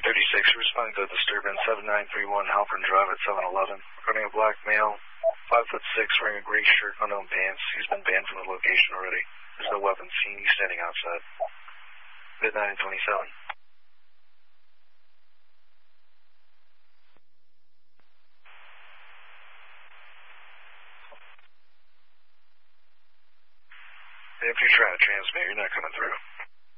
responding to disturbance 7931 Halpern Drive at 711. Regarding a black male, 5'6", wearing a gray shirt, unknown pants. He's been banned from the location already. There's no weapon seen. He's standing outside. Midnight and 27. If you're trying to transmit, you're not coming through.